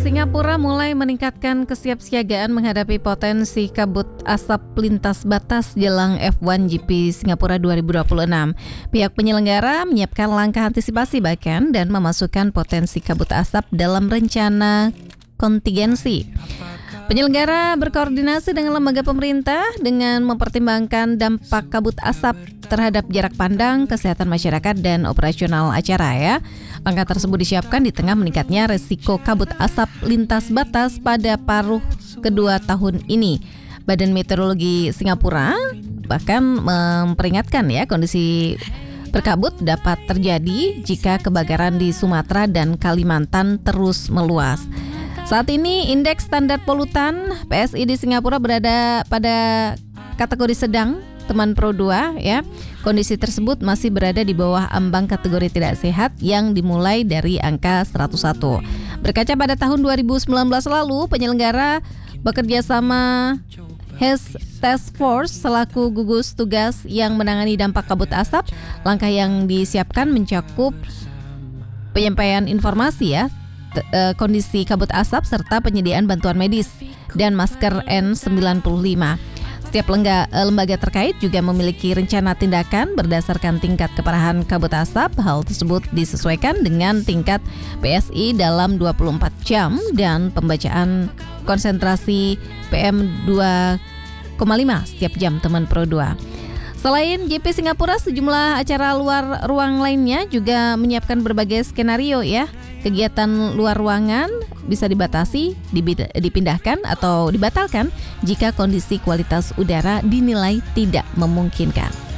Singapura mulai meningkatkan kesiapsiagaan menghadapi potensi kabut asap lintas batas jelang F1 GP Singapura 2026. Pihak penyelenggara menyiapkan langkah antisipasi bahkan dan memasukkan potensi kabut asap dalam rencana kontingensi. Penyelenggara berkoordinasi dengan lembaga pemerintah dengan mempertimbangkan dampak kabut asap terhadap jarak pandang, kesehatan masyarakat, dan operasional acara ya. Langkah tersebut disiapkan di tengah meningkatnya resiko kabut asap lintas batas pada paruh kedua tahun ini. Badan Meteorologi Singapura bahkan memperingatkan ya kondisi berkabut dapat terjadi jika kebakaran di Sumatera dan Kalimantan terus meluas. Saat ini indeks standar polutan PSI di Singapura berada pada kategori sedang, teman Pro 2 ya. Kondisi tersebut masih berada di bawah ambang kategori tidak sehat yang dimulai dari angka 101. Berkaca pada tahun 2019 lalu, penyelenggara bekerja sama Health Task Force selaku gugus tugas yang menangani dampak kabut asap. Langkah yang disiapkan mencakup penyampaian informasi ya, kondisi kabut asap serta penyediaan bantuan medis dan masker N95. Setiap lembaga terkait juga memiliki rencana tindakan berdasarkan tingkat keparahan kabut asap. Hal tersebut disesuaikan dengan tingkat PSI dalam 24 jam dan pembacaan konsentrasi PM2,5 setiap jam, teman Pro 2. Selain GP Singapura, sejumlah acara luar ruang lainnya juga menyiapkan berbagai skenario ya. Kegiatan luar ruangan bisa dibatasi, dipindahkan atau dibatalkan jika kondisi kualitas udara dinilai tidak memungkinkan.